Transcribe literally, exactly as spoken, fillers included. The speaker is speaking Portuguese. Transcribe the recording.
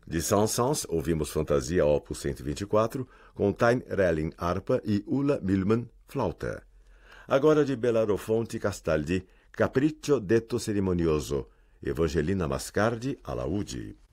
De Saint-Saëns, ouvimos Fantasia Opus cento e vinte e quatro, com Tine Relling harpa e Ulla Mühlmann flauta. Agora de Bellerofonte Castaldi, Capriccio detto cerimonioso, Evangelina Mascardi alaúde.